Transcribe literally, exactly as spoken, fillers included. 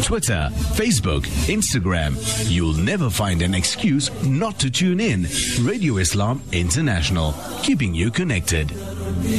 Twitter, Facebook, Instagram. You'll never find an excuse not to tune in. Radio Islam International, keeping you connected.